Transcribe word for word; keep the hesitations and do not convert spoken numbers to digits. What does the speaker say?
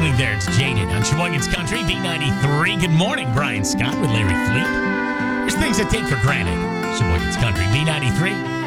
doing there? It's Jaded on Sheboygan's Country, B ninety-three. Good morning, Brian Scott with Larry Fleet. There's things I take for granted. Sheboygan's Country, B ninety-three.